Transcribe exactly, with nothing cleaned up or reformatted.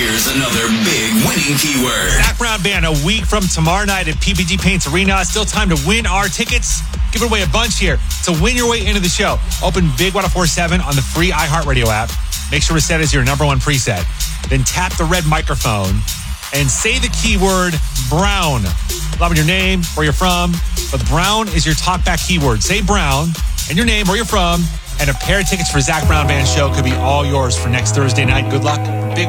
Here's another big winning keyword. Zach Brown Band, a week from tomorrow night at P P G Paints Arena. Still time to win our tickets. Give away a bunch here to win your way into the show. Open Big one oh four point seven on the free iHeartRadio app. Make sure to set as your number one preset. Then tap the red microphone and say the keyword Brown. Loving your name, where you're from, but Brown is your talkback keyword. Say Brown and your name, where you're from, and a pair of tickets for Zach Brown Band show could be all yours for next Thursday night. Good luck. Big